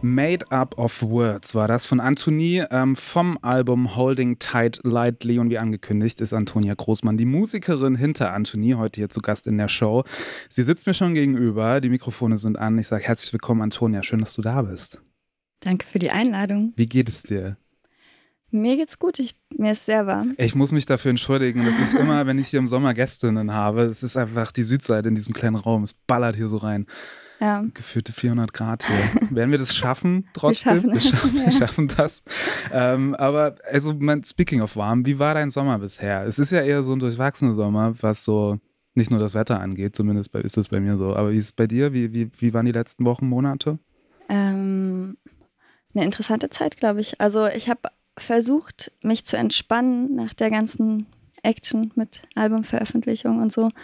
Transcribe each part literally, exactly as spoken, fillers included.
Made Up of Words war das von Antonie ähm, vom Album Holding Tight Lightly, und wie angekündigt ist Antonia Großmann, die Musikerin hinter Antonie, heute hier zu Gast in der Show. Sie sitzt mir schon gegenüber, die Mikrofone sind an. Ich sage herzlich willkommen, Antonia, schön, dass du da bist. Danke für die Einladung. Wie geht es dir? Mir geht's gut, ich, mir ist sehr warm. Ich muss mich dafür entschuldigen, das ist immer, wenn ich hier im Sommer Gästinnen habe, es ist einfach die Südseite in diesem kleinen Raum, es ballert hier so rein. Ja. Gefühlte vierhundert Grad hier. Werden wir das schaffen trotzdem? Wir schaffen, wir schaffen, ja. wir schaffen das. Ähm, aber also, mein, speaking of warm, wie war dein Sommer bisher? Es ist ja eher so ein durchwachsener Sommer, was so nicht nur das Wetter angeht, zumindest bei, ist es bei mir so. Aber wie ist es bei dir? Wie, wie, wie waren die letzten Wochen, Monate? Ähm, eine interessante Zeit, glaube ich. Also ich habe versucht, mich zu entspannen nach der ganzen Action mit Albumveröffentlichung und so.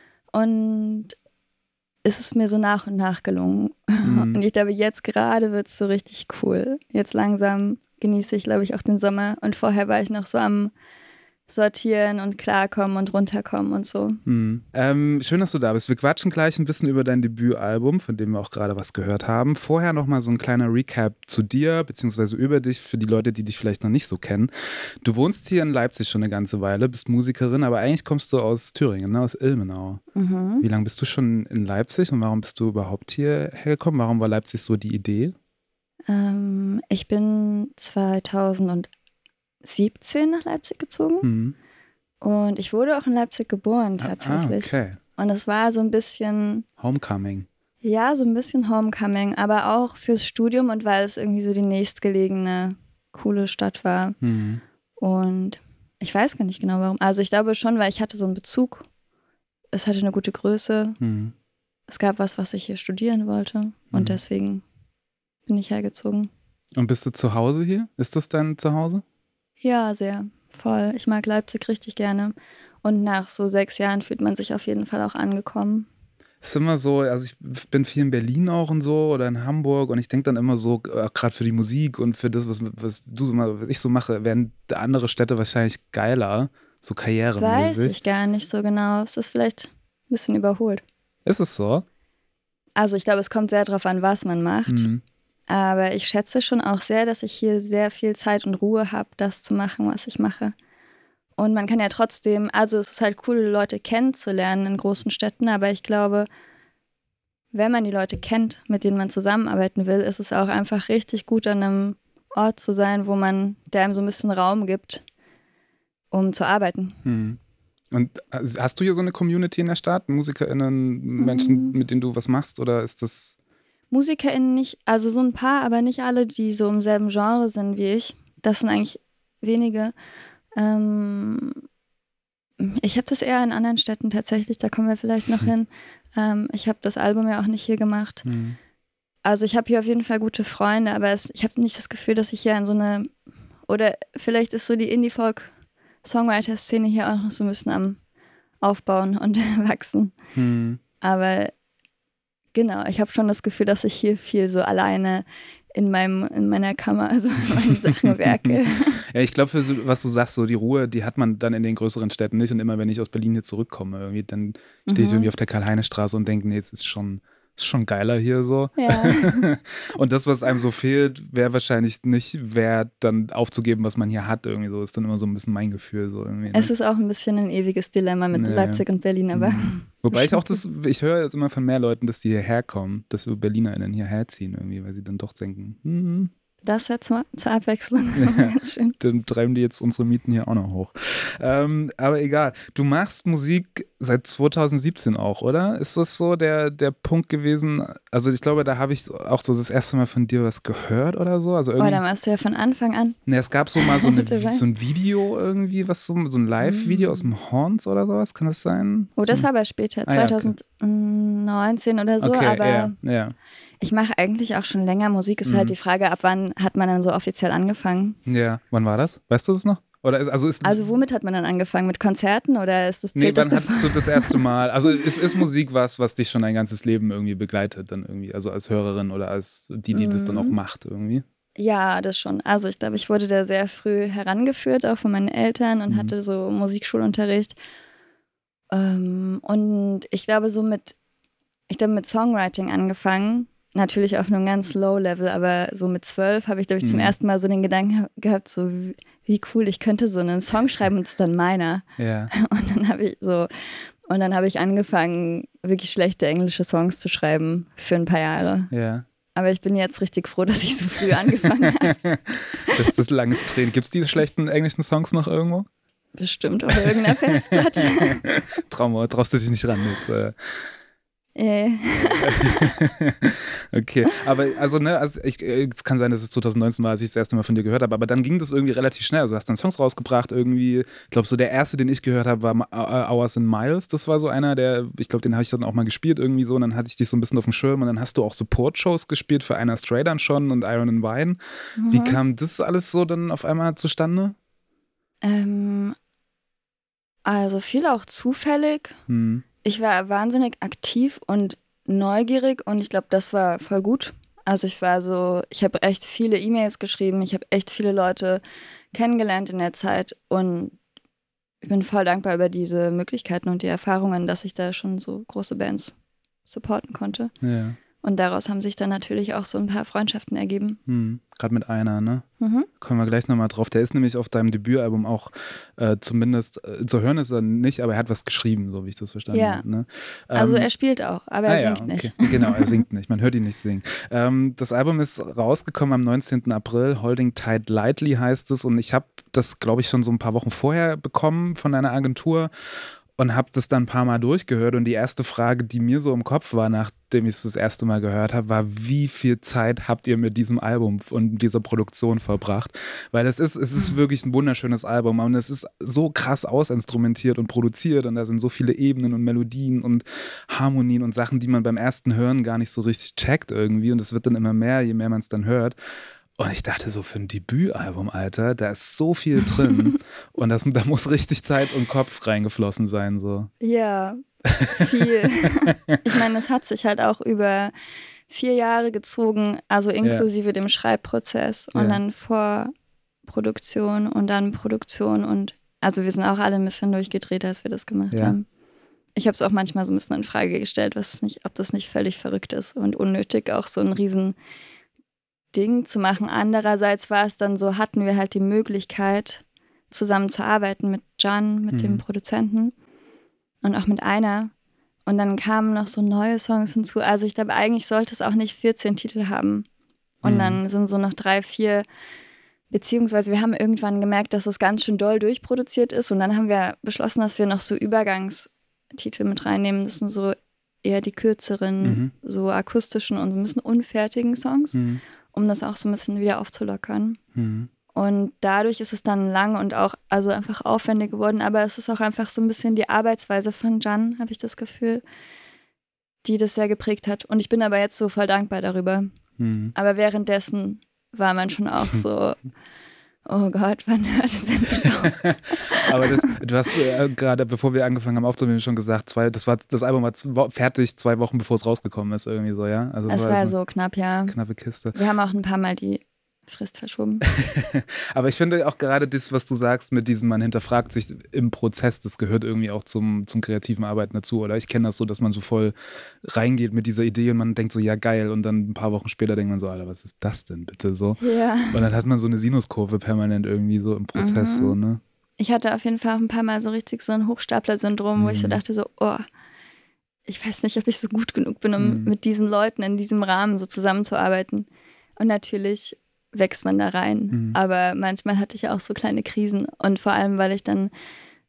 Und ist es mir so nach und nach gelungen. Mhm. Und ich glaube, jetzt gerade wird es so richtig cool. Jetzt langsam genieße ich, glaube ich, auch den Sommer. Und vorher war ich noch so am Sortieren und Klarkommen und Runterkommen und so. Mhm. Ähm, schön, dass du da bist. Wir quatschen gleich ein bisschen über dein Debütalbum, von dem wir auch gerade was gehört haben. Vorher nochmal so ein kleiner Recap zu dir, beziehungsweise über dich, für die Leute, die dich vielleicht noch nicht so kennen. Du wohnst hier in Leipzig schon eine ganze Weile, bist Musikerin, aber eigentlich kommst du aus Thüringen, ne? Aus Ilmenau. Mhm. Wie lange bist du schon in Leipzig und warum bist du überhaupt hierher gekommen? Warum war Leipzig so die Idee? Ähm, ich bin zweitausendsiebzehn nach Leipzig gezogen. Mhm. Und ich wurde auch in Leipzig geboren tatsächlich. Ah, okay. Und es war so ein bisschen Homecoming. Ja, so ein bisschen Homecoming, aber auch fürs Studium und weil es irgendwie so die nächstgelegene coole Stadt war. Mhm. Und ich weiß gar nicht genau warum. Also ich glaube schon, weil ich hatte so einen Bezug. Es hatte eine gute Größe. Mhm. Es gab was, was ich hier studieren wollte. Und mhm. deswegen bin ich hergezogen. Und bist du zu Hause hier? Ist das dein Zuhause? Ja, sehr. Voll. Ich mag Leipzig richtig gerne. Und nach so sechs Jahren fühlt man sich auf jeden Fall auch angekommen. Es ist immer so, also ich bin viel in Berlin auch und so oder in Hamburg und ich denke dann immer so, gerade für die Musik und für das, was, was du so mal, was ich so mache, werden andere Städte wahrscheinlich geiler, so karrieremäßig. Weiß ich gar nicht so genau. Es ist vielleicht ein bisschen überholt. Ist es so? Also ich glaube, es kommt sehr drauf an, was man macht. Mhm. Aber ich schätze schon auch sehr, dass ich hier sehr viel Zeit und Ruhe habe, das zu machen, was ich mache. Und man kann ja trotzdem, also es ist halt cool, Leute kennenzulernen in großen Städten, aber ich glaube, wenn man die Leute kennt, mit denen man zusammenarbeiten will, ist es auch einfach richtig gut, an einem Ort zu sein, wo man, der einem so ein bisschen Raum gibt, um zu arbeiten. Hm. Und hast du hier so eine Community in der Stadt? MusikerInnen, Menschen, mit denen du was machst, oder ist das... MusikerInnen nicht, also so ein paar, aber nicht alle, die so im selben Genre sind wie ich. Das sind eigentlich wenige. Ähm, ich habe das eher in anderen Städten tatsächlich, da kommen wir vielleicht noch hin. Ähm, ich habe das Album ja auch nicht hier gemacht. Mhm. Also ich habe hier auf jeden Fall gute Freunde, aber es, ich habe nicht das Gefühl, dass ich hier in so eine, oder vielleicht ist so die Indie-Folk-Songwriter-Szene hier auch noch so ein bisschen am Aufbauen und wachsen. Mhm. Aber genau, ich habe schon das Gefühl, dass ich hier viel so alleine in meinem in meiner Kammer, also in meinen Sachen werke. Ja, ich glaube, so, was du sagst, so die Ruhe, die hat man dann in den größeren Städten nicht. Und immer, wenn ich aus Berlin hier zurückkomme, irgendwie, dann stehe ich mhm. irgendwie auf der Karl-Heine-Straße und denke, nee, es ist schon, ist schon geiler hier so. Ja. Und das, was einem so fehlt, wäre wahrscheinlich nicht wert, dann aufzugeben, was man hier hat. Irgendwie so ist dann immer so ein bisschen mein Gefühl. So irgendwie, ne? Es ist auch ein bisschen ein ewiges Dilemma mit nee. Leipzig und Berlin, aber. Mhm. Wobei ich auch das, ich höre jetzt immer von mehr Leuten, dass die hierher kommen, dass so BerlinerInnen hierher ziehen irgendwie, weil sie dann doch denken, hm. Das ja zur, zur Abwechslung. Ja, dann treiben die jetzt unsere Mieten hier auch noch hoch. Ähm, aber egal. Du machst Musik seit zweitausendsiebzehn auch, oder? Ist das so der, der Punkt gewesen? Also ich glaube, da habe ich auch so das erste Mal von dir was gehört oder so. Also irgendwie, oh, da warst du ja von Anfang an. Ne, es gab so mal so, eine, so ein Video irgendwie, was so, so ein Live-Video mm. aus dem Horns oder sowas. Kann das sein? Oh, das so, war aber später, ah, zweitausendneunzehn ja, okay. oder so. Okay, aber ja, ja. Ich mache eigentlich auch schon länger Musik. Ist mhm. halt die Frage, ab wann hat man dann so offiziell angefangen? Ja, wann war das? Weißt du das noch? Oder ist, also, ist, also womit hat man dann angefangen? Mit Konzerten oder ist das Nee, wann das hattest du das erste Mal? Also ist, ist Musik was, was dich schon dein ganzes Leben irgendwie begleitet dann irgendwie? Also als Hörerin oder als die, die mhm. das dann auch macht irgendwie? Ja, das schon. Also ich glaube, ich wurde da sehr früh herangeführt, auch von meinen Eltern und mhm. hatte so Musikschulunterricht. Ähm, und ich glaube so mit, ich glaube mit Songwriting angefangen. natürlich auf einem ganz Low-Level, aber so mit zwölf habe ich, glaube ich, zum Mhm. ersten Mal so den Gedanken gehabt, so wie, wie cool, ich könnte so einen Song schreiben und es ist dann meiner. Ja. Und dann habe ich so, und dann habe ich angefangen, wirklich schlechte englische Songs zu schreiben für ein paar Jahre. Ja. Aber ich bin jetzt richtig froh, dass ich so früh angefangen habe. Das ist das langes Training. Gibt es diese schlechten englischen Songs noch irgendwo? Bestimmt auf irgendeiner Festplatte. Trauma, traust du dich nicht ran jetzt. Äh. äh. Okay, aber also ne, also ich, es kann sein, dass es zwanzig neunzehn war, als ich das erste Mal von dir gehört habe, aber dann ging das irgendwie relativ schnell. Also du hast dann Songs rausgebracht irgendwie. Ich glaube, so der erste, den ich gehört habe, war Hours and Miles. Das war so einer, der, ich glaube, den habe ich dann auch mal gespielt irgendwie so und dann hatte ich dich so ein bisschen auf dem Schirm und dann hast du auch Support-Shows gespielt für Einer Stray dann schon und Iron and Wine. Mhm. Wie kam das alles so dann auf einmal zustande? Ähm, also viel auch zufällig. Hm. Ich war wahnsinnig aktiv und neugierig und ich glaube, das war voll gut. Also ich war so, ich habe echt viele E-Mails geschrieben, ich habe echt viele Leute kennengelernt in der Zeit und ich bin voll dankbar über diese Möglichkeiten und die Erfahrungen, dass ich da schon so große Bands supporten konnte. Ja. Und daraus haben sich dann natürlich auch so ein paar Freundschaften ergeben. Hm, gerade mit einer, ne? Mhm. Kommen wir gleich nochmal drauf. Der ist nämlich auf deinem Debütalbum auch äh, zumindest, äh, zu hören ist er nicht, aber er hat was geschrieben, so wie ich das verstanden ja. habe. Ne? Ähm, also er spielt auch, aber er ah, singt ja, nicht. Okay. Genau, er singt nicht. Man hört ihn nicht singen. Ähm, das Album ist rausgekommen am neunzehnten April. Holding Tight Lightly heißt es. Und ich habe das, glaube ich, schon so ein paar Wochen vorher bekommen von deiner Agentur. Und habe das dann ein paar Mal durchgehört und die erste Frage, die mir so im Kopf war, nachdem ich es das erste Mal gehört habe, war, wie viel Zeit habt ihr mit diesem Album und dieser Produktion verbracht? Weil es ist, es ist wirklich ein wunderschönes Album und es ist so krass ausinstrumentiert und produziert und da sind so viele Ebenen und Melodien und Harmonien und Sachen, die man beim ersten Hören gar nicht so richtig checkt irgendwie und es wird dann immer mehr, je mehr man es dann hört. Und ich dachte so, für ein Debütalbum, Alter, da ist so viel drin und das, da muss richtig Zeit und Kopf reingeflossen sein. So. Ja, viel. Ich meine, es hat sich halt auch über vier Jahre gezogen, also inklusive ja. dem Schreibprozess und ja. dann Vorproduktion und dann Produktion und also wir sind auch alle ein bisschen durchgedreht, als wir das gemacht ja. haben. Ich habe es auch manchmal so ein bisschen in Frage gestellt, was nicht, ob das nicht völlig verrückt ist und unnötig, auch so ein riesen Ding zu machen. Andererseits war es dann so, hatten wir halt die Möglichkeit, zusammen zu arbeiten mit Can, mit mhm. dem Produzenten und auch mit einer. Und dann kamen noch so neue Songs hinzu. Also ich glaube, eigentlich sollte es auch nicht vierzehn Titel haben. Und mhm. dann sind so noch drei, vier, beziehungsweise wir haben irgendwann gemerkt, dass es ganz schön doll durchproduziert ist. Und dann haben wir beschlossen, dass wir noch so Übergangstitel mit reinnehmen. Das sind so eher die kürzeren, mhm. so akustischen und so ein bisschen unfertigen Songs. Mhm. um das auch so ein bisschen wieder aufzulockern. Mhm. Und dadurch ist es dann lang und auch also einfach aufwendig geworden, aber es ist auch einfach so ein bisschen die Arbeitsweise von Can, habe ich das Gefühl, die das sehr geprägt hat. Und ich bin aber jetzt so voll dankbar darüber. Mhm. Aber währenddessen war man schon auch so, oh Gott, wann hört es endlich auf? Aber das, du hast äh, gerade, bevor wir angefangen haben aufzunehmen, schon gesagt, zwei, das, war, das Album war fertig zwei Wochen, bevor es rausgekommen ist, irgendwie so, ja? Also es war, war so knapp, ja. Knappe Kiste. Wir haben auch ein paar Mal die Frist verschoben. Aber ich finde auch gerade das, was du sagst mit diesem, man hinterfragt sich im Prozess, das gehört irgendwie auch zum, zum kreativen Arbeiten dazu, oder? Ich kenne das so, dass man so voll reingeht mit dieser Idee und man denkt so, ja geil, und dann ein paar Wochen später denkt man so, Alter, was ist das denn bitte so? Ja. Und dann hat man so eine Sinuskurve permanent irgendwie so im Prozess, mhm. so, ne? Ich hatte auf jeden Fall auch ein paar Mal so richtig so ein Hochstapler-Syndrom, mhm. wo ich so dachte so, oh, ich weiß nicht, ob ich so gut genug bin, um mhm. mit diesen Leuten in diesem Rahmen so zusammenzuarbeiten. Und natürlich wächst man da rein. Mhm. Aber manchmal hatte ich auch so kleine Krisen. Und vor allem, weil ich dann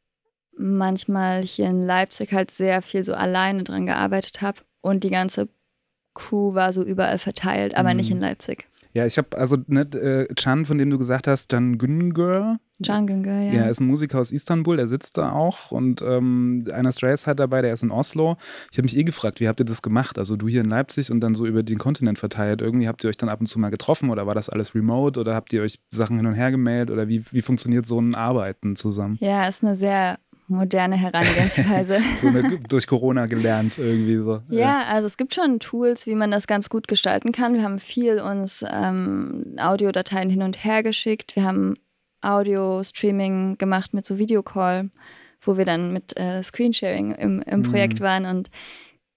manchmal hier in Leipzig halt sehr viel so alleine dran gearbeitet habe. Und die ganze Crew war so überall verteilt, aber mhm. nicht in Leipzig. Ja, ich habe also ne, äh, Can, von dem du gesagt hast, Can Güngör. Can Güngör, ja. Ja, er ist ein Musiker aus Istanbul, der sitzt da auch und ähm, Einer Stray ist halt dabei, der ist in Oslo. Ich habe mich eh gefragt, wie habt ihr das gemacht? Also du hier in Leipzig und dann so über den Kontinent verteilt. Irgendwie habt ihr euch dann ab und zu mal getroffen oder war das alles remote oder habt ihr euch Sachen hin und her gemailt oder wie, wie funktioniert so ein Arbeiten zusammen? Ja, ist eine sehr moderne Herangehensweise. so eine, durch Corona gelernt irgendwie so. Ja, ja, also es gibt schon Tools, wie man das ganz gut gestalten kann. Wir haben viel uns ähm, Audiodateien hin und her geschickt. Wir haben Audio-Streaming gemacht mit so Videocall, wo wir dann mit äh, Screensharing im, im mhm. Projekt waren und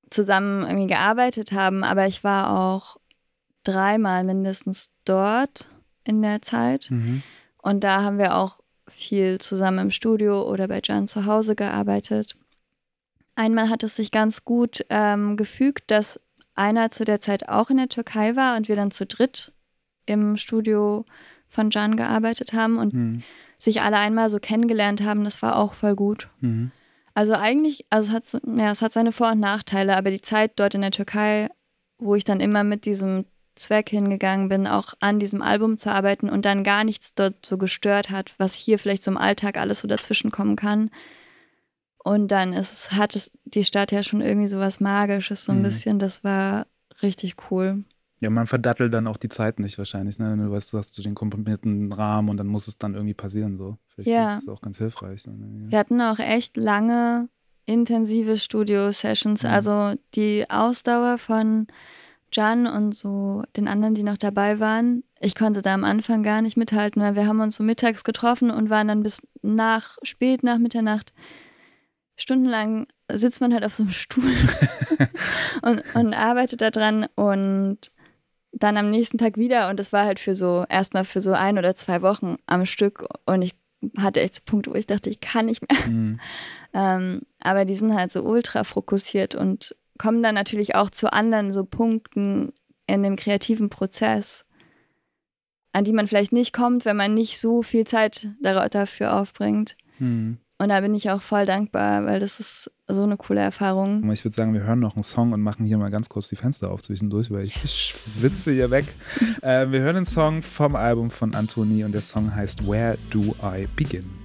zusammen irgendwie gearbeitet haben, aber ich war auch dreimal mindestens dort in der Zeit. Mhm. Und da haben wir auch viel zusammen im Studio oder bei Can zu Hause gearbeitet. Einmal hat es sich ganz gut ähm, gefügt, dass einer zu der Zeit auch in der Türkei war und wir dann zu dritt im Studio von Can gearbeitet haben und Mhm. sich alle einmal so kennengelernt haben. Das war auch voll gut. Mhm. Also eigentlich, also es hat, ja, es hat seine Vor- und Nachteile, aber die Zeit dort in der Türkei, wo ich dann immer mit diesem Zweck hingegangen bin, auch an diesem Album zu arbeiten und dann gar nichts dort so gestört hat, was hier vielleicht so im Alltag alles so dazwischen kommen kann. Und dann ist, hat es die Stadt ja schon irgendwie so was Magisches, so ein Mhm. bisschen. Das war richtig cool. Ja, man verdattelt dann auch die Zeit nicht wahrscheinlich, ne? Wenn du weißt, du hast so den komprimierten Rahmen und dann muss es dann irgendwie passieren, so. Vielleicht Ja. ist es auch ganz hilfreich. Dann, ja. Wir hatten auch echt lange, intensive Studio-Sessions. Mhm. Also die Ausdauer von Can und so den anderen, die noch dabei waren, ich konnte da am Anfang gar nicht mithalten, weil wir haben uns so mittags getroffen und waren dann bis nach, spät nach Mitternacht, stundenlang sitzt man halt auf so einem Stuhl und, und arbeitet da dran und dann am nächsten Tag wieder und das war halt für so, erstmal für so ein oder zwei Wochen am Stück und ich hatte echt so Punkte, wo ich dachte, ich kann nicht mehr. Mhm. Ähm, aber die sind halt so ultra fokussiert und kommen dann natürlich auch zu anderen so Punkten in dem kreativen Prozess, an die man vielleicht nicht kommt, wenn man nicht so viel Zeit dar- dafür aufbringt. Mhm. Und da bin ich auch voll dankbar, weil das ist so eine coole Erfahrung. Ich würde sagen, wir hören noch einen Song und machen hier mal ganz kurz die Fenster auf zwischendurch, weil ich schwitze hier weg. äh, wir hören einen Song vom Album von Anthony und der Song heißt Where Do I Begin?